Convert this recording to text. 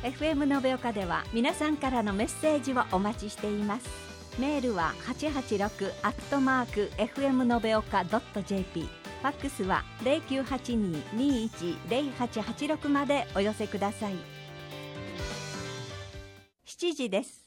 FM 延岡では皆さんからのメッセージをお待ちしています。メールは 886@fm 延岡.jp、 ファックスは 0982-210886 までお寄せください。7時です。